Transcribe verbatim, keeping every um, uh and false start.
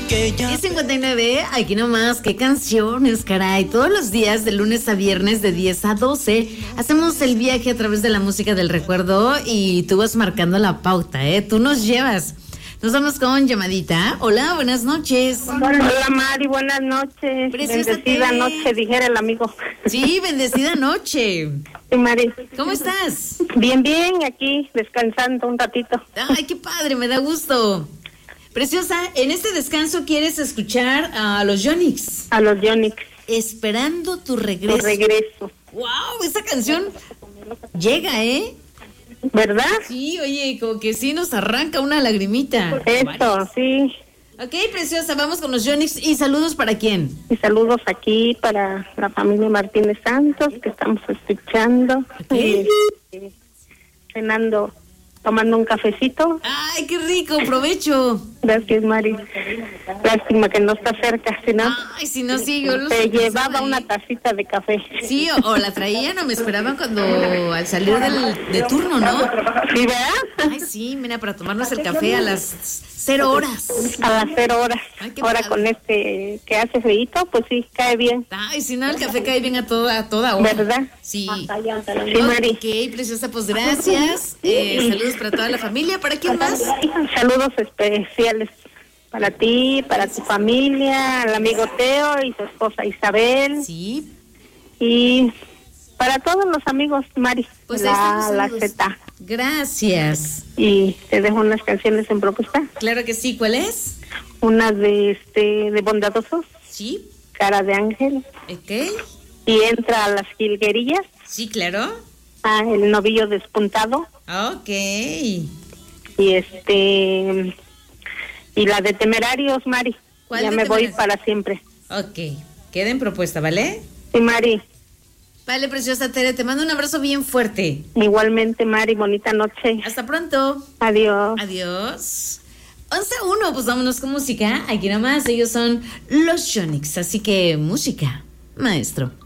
que ya... Es cincuenta y nueve, aquí nomás, qué canciones, caray. Todos los días, de lunes a viernes, de diez a doce, hacemos el viaje a través de la música del recuerdo y tú vas marcando la pauta, ¿eh? Tú nos llevas. Nos vamos con llamadita. Hola, buenas noches. Hola, Mari, buenas noches. Preciosa Bendecida te... noche, dijera el amigo. Sí, bendecida noche. Sí, Mari. ¿Cómo estás? Bien, bien, aquí descansando un ratito. Ay, qué padre, me da gusto. Preciosa, en este descanso quieres escuchar a los Yonix. A los Yonix. Esperando tu regreso. Tu regreso. Wow, esa canción llega, ¿eh? ¿Verdad? Sí, oye, como que sí nos arranca una lagrimita. Eso, sí. Ok, preciosa, vamos con los Yonix. ¿Y saludos para quién? Y saludos aquí para la familia Martínez Santos, que estamos escuchando. Okay. Y, y, cenando, tomando un cafecito. Ay, qué rico, provecho. Gracias, Mari. Lástima que no está cerca, si no... Ay, si no, sí, yo los te llevaba una tacita de café. Sí, o, o la traían o me esperaban cuando al salir del de turno, ¿no? Sí, ¿verdad? Ay, sí, mira, para tomarnos el café a las cero horas. A las cero horas. Ay, ahora padre. Con este que hace feíto, pues sí, cae bien. Ay, si no, el café cae bien a toda, a toda hora. ¿Verdad? Sí. Sí, Mari. Ok, preciosa, pues gracias. Eh, saludos para toda la familia. ¿Para quién más? Saludos especiales para ti, para tu familia, al amigo Teo y su esposa Isabel. Sí. Y para todos los amigos, Mari. Pues la, la saludos. Z. Gracias. Y te dejo unas canciones en propuesta. Claro que sí. ¿Cuál es? Una de este de Bondadosos. Sí. Cara de Ángel. Ok. Y entra a las jilguerillas. Sí, claro. Ah, el novillo despuntado. Ok. Y este y la de Temerarios, Mari. ¿Cuál ya de me voy Temerarios? para siempre. Ok. Queda en propuesta, ¿vale? Sí, Mari. Vale, preciosa Tere, te mando un abrazo bien fuerte. Igualmente, Mari, bonita noche. Hasta pronto. Adiós. Adiós. once a uno, pues vámonos con música. Aquí nomás, ellos son los Yonix, así que música, maestro.